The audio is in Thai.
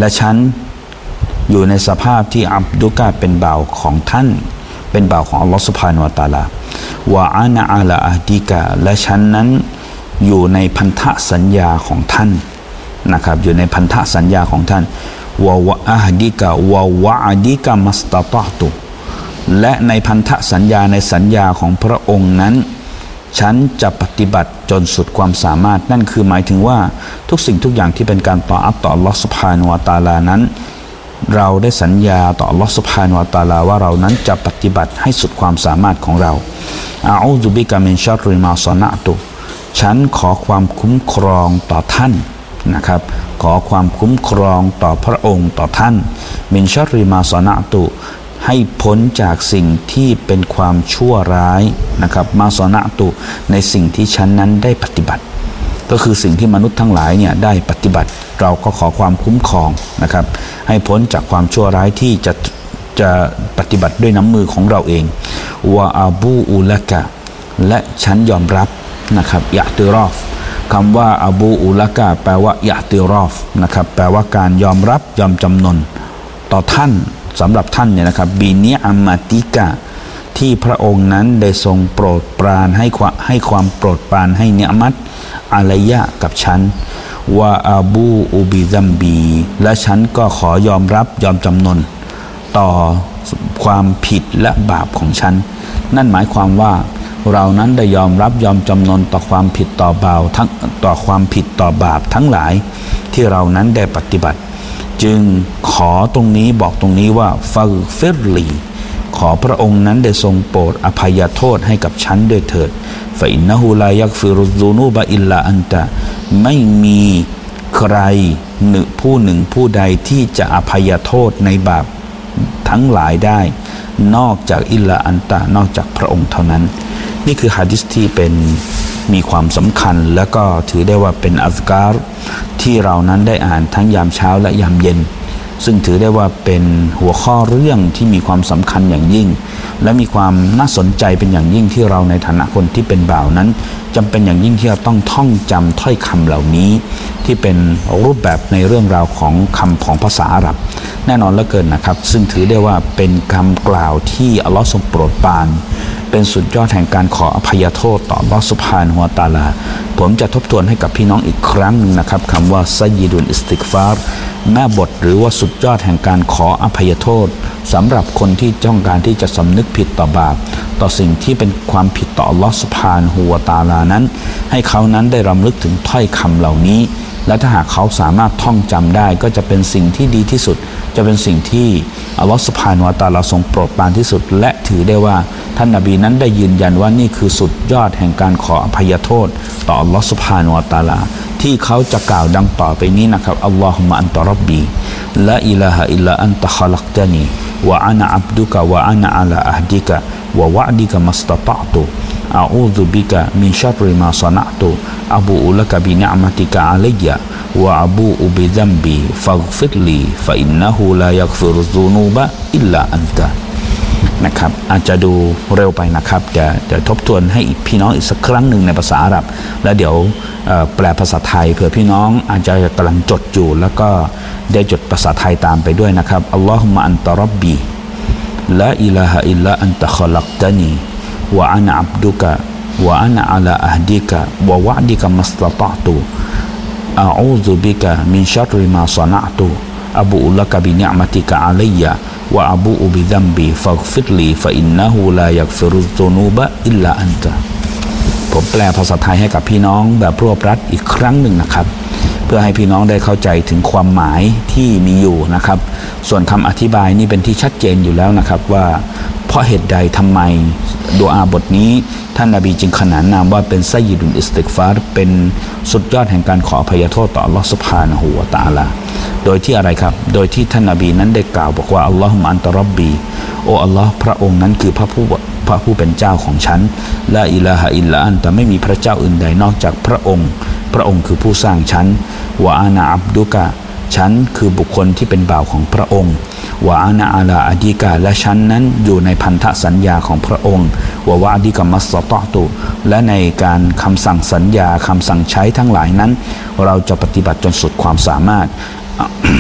และฉันอยู่ในสภาพที่อับดุกะเป็นบ่าวของท่านเป็นบ่าวของอัลลอฮฺซุบฮานะฮูวะตะอาลาวะอานะอะลาอะฮดิกะและฉันนั้นอยู่ในพันธสัญญาของท่านนะครับอยู่ในพันธสัญญาของท่านวะอะฮดิกะวะวะอดิกะมัสตะตอตุและในพันธสัญญาในสัญญาของพระองค์นั้นฉันจะปฏิบัติจนสุดความสามารถนั่นคือหมายถึงว่าทุกสิ่งทุกอย่างที่เป็นการต่ออัตต่ออัลลอฮฺซุบฮานะฮูวะตะอาลานั้นเราได้สัญญาต่ออัลลอฮฺซุบฮานะฮูวะตะอาลาว่าเรานั้นจะปฏิบัติให้สุดความสามารถของเราอาอูซุบิกะมินชัรริมาซอนะตุฉันขอความคุ้มครองต่อท่านนะครับขอความคุ้มครองต่อพระองค์ต่อท่านมินชัรริมาซอนะตุให้พ้นจากสิ่งที่เป็นความชั่วร้ายนะครับมาซอนะตุในสิ่งที่ฉันนั้นได้ปฏิบัติก็คือสิ่งที่มนุษย์ทั้งหลายเนี่ยได้ปฏิบัติเราก็ขอความคุ้มครองนะครับให้พ้นจากความชั่วร้ายที่จะปฏิบัติด้วยน้ำมือของเราเองวะอาบูอุละกะและฉันยอมรับนะครับยะติรอฟคำว่าอาบูอุละกะแปลว่ายะติรอฟนะครับแปลว่าการยอมรับยอมจำนนต่อท่านสำหรับท่านเนี่ยนะครับบีเนียอัมมาติกะที่พระองค์นั้นได้ทรงโปรดปรานให้ความโปรดปรานให้เนียมัตอะลัยยะกับฉันว่าอาบูอุบิซัมบีและฉันก็ขอยอมรับยอมจำนนต่อความผิดและบาปของฉันนั่นหมายความว่าเรานั้นได้ยอมรับยอมจำนนต่อความผิดต่อบาปทั้งต่อความผิดต่อบาปทั้งหลายที่เรานั้นได้ปฏิบัติจึงขอตรงนี้บอกตรงนี้ว่าฟักฟิรลีขอพระองค์นั้นได้ทรงโปรดอภัยโทษให้กับฉันด้วยเถิดฟะอินนะฮูลายักฟิรุซซูนูบะอิลลาอันตะไม่มีใครผู้หนึ่งผู้ใดที่จะอภัยโทษในบาปทั้งหลายได้นอกจากอิลลาอันตะนอกจากพระองค์เท่านั้นนี่คือหะดีษที่เป็นมีความสำคัญและก็ถือได้ว่าเป็นอัซการที่เรานั้นได้อ่านทั้งยามเช้าและยามเย็นซึ่งถือได้ว่าเป็นหัวข้อเรื่องที่มีความสำคัญอย่างยิ่งและมีความน่าสนใจเป็นอย่างยิ่งที่เราในฐานะคนที่เป็นบ่าวนั้นจำเป็นอย่างยิ่งที่เราต้องท่องจำถ้อยคำเหล่านี้ที่เป็นรูปแบบในเรื่องราวของคำของภาษาอาหรับแน่นอนเหลือเกินนะครับซึ่งถือได้ว่าเป็นคำกล่าวที่อัลลอฮฺทรงโปรดปรานเป็นสุดยอดแห่งการขออภัยโทษต่ออัลลอฮฺซุบฮานะฮูวะตะอาลาผมจะทบทวนให้กับพี่น้องอีกครั้งนึงนะครับคำว่าซัยยิดุลอิสติกฟาร์แม่บทหรือว่าสุดยอดแห่งการขออภัยโทษสำหรับคนที่ต้องการที่จะสำนึกผิดต่อบาปต่อสิ่งที่เป็นความผิดต่ออัลลอฮฺซุบฮานะฮูวะตะอาลานั้นให้เขานั้นได้รำลึกถึงถ้อยคำเหล่านี้และถ้าหากเขาสามารถท่องจำได้ก็จะเป็นสิ่งที่ดีที่สุดจะเป็นสิ่งที่อัลลอฮฺซุบฮานะฮูวะตะอาลาทรงโปรดปรานที่สุดและถือได้ว่าท่านนบีนั้นได้ยืนยันว่านี่คือสุดยอดแห่งการขออภัยโทษต่ออัลลอฮฺซุบฮานะฮูวะตะอาลาที่เขาจะกล่าวดังต่อไปนี้นะครับอัลลอฮุมะอันตะร็อบบีลาอิลาฮะอิลลาอันตะคอลักตะนีวะอานะอับดุกะวะอานะอะลาอะฮดิกะวะวะอดิกะมัสตะตะตุอาอูซุบิกะมินชัรริมาซอนะตุอะบูอุละกะบินิอะมะติกะอะลัยยะวะอะบูอุบิซัมบีฟักฟิรลีฟะอินนะฮูลายักฟิรุซซูนูบะอิลลาอันตะนะครับอาจจะดูเร็วไปนะครับเดี๋ยวทบทวนให้พี่น้องอีกสักครั้งหนึ่งในภาษาอาหรับแล้วเดี๋ยวแปลภาษาไทยเผื่อพี่น้องอาจจะกำลังจดอยู่แล้วก็ได้จดภาษาไทยตามไปด้วยนะครับอัลลอฮุมะอันตะร็อบบีลาอิลาฮะอิลลาอันตะคอลักตะนีวะอานะอับดุกะวะอานะอะลาอะฮดิกะวะวะอดิกะมัสตะตะตุอาอูซุบิกะมินชัรริมาซอนะตุอะบูอุละกะบินิอะมะติกะอะลัยยะวะอะบูอุบิซัมบีฟักฟิรลีฟะอินนะฮูลายักฟิรุซซูนูบะอิลลาอันตะผมแปลภาษาไทยให้กับพี่น้องแบบรวบรัดอีกครั้งหนึ่งนะครับเพื่อให้พี่น้องได้เข้าใจถึงความหมายที่มีอยู่นะครับส่วนคำอธิบายนี่เป็นที่ชัดเจนอยู่แล้วนะครับว่าเพราะเหตุใดทำไมดุอาบทนี้ท่านนบีจึงขนานนามว่าเป็นซัยยิดุลอิสติกฟาร์เป็นสุดยอดแห่งการขออภัยโทษต่ออัลลอฮฺซุบฮานะฮูวะตะอาลาโดยที่อะไรครับโดยที่ท่านนบีนั้นได้กล่าวบอกว่าอัลลอฮุมะอันตะร็อบบีโอ้อัลลอฮ์พระองค์นั้นคือพระผู้เป็นเจ้าของฉันลาอิลาฮะอิลลาอันตะไม่มีพระเจ้าอื่นใดนอกจากพระองค์คือผู้สร้างฉันวะอานะอับดุกะฉันคือบุคคลที่เป็นบ่าวของพระองค์วะอานะอะลาอะดิกะและฉันนั้นอยู่ในพันธสัญญาของพระองค์วะวะอดิกะมัสตะตุและในการคำสั่งสัญญาคำสั่งใช้ทั้งหลายนั้นเราจะปฏิบัติจนสุดความสามารถ